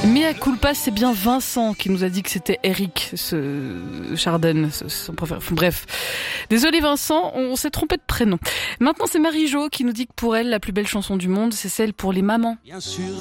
Mea culpa, c'est bien Vincent qui nous a dit que c'était Eric, ce Chardin, son préféré. Bref. Désolé Vincent, on s'est trompé de prénom. Maintenant, c'est Marie-Jo qui nous dit que pour elle, la plus belle chanson du monde, c'est celle pour les mamans. Bien sûr,